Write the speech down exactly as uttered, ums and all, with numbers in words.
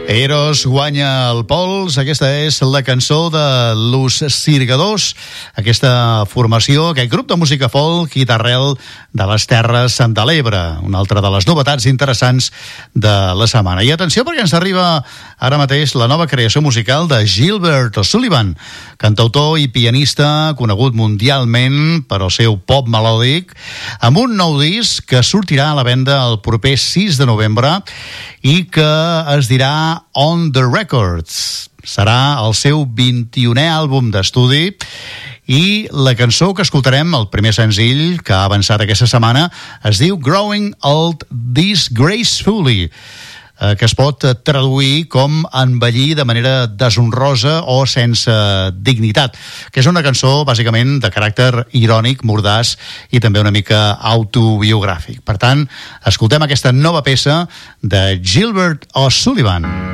Eros guanya el pols. Aquesta és la cançó de Los Sirgadors, aquesta formació, aquest grup de música folk i d'arrel de les Terres de l'Ebre, una altra de les novetats interessants de la setmana. I atenció, perquè ens arriba ara mateix la nova creació musical de Gilbert O'Sullivan, cantautor i pianista conegut mundialment per al seu pop melòdic, amb un nou disc que sortirà a la venda el proper sis de novembre i que es dirà On The Records. Serà el seu vint-i-unè àlbum d'estudi i la cançó que escoltarem, el primer senzill que ha avançat aquesta setmana, es diu Growing Old Disgracefully, que es pot traduir com envellir de manera deshonrosa o sense dignitat, que és una cançó bàsicament de caràcter irònic, mordàs i també una mica autobiogràfic. Per tant, escoltem aquesta nova peça de Gilbert O'Sullivan.